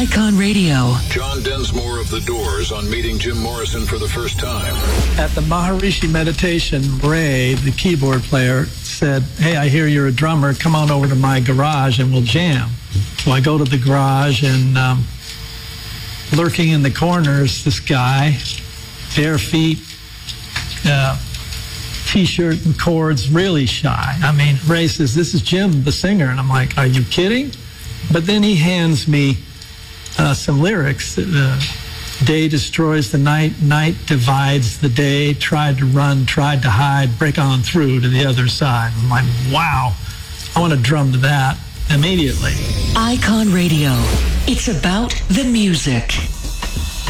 Icon Radio. John Densmore of The Doors on meeting Jim Morrison for the first time. At the Maharishi meditation, Ray, the keyboard player, said, "Hey, I hear you're a drummer. Come on over to my garage and we'll jam." So I go to the garage and lurking in the corners, this guy, bare feet, T-shirt and cords, really shy. I mean, Ray says, "This is Jim, the singer." And I'm like, "Are you kidding?" But then he hands me some lyrics. Day destroys the night, night divides the day, tried to run, tried to hide, break on through to the other side. I'm like, wow, I want to drum to that immediately. Icon Radio. It's about the music.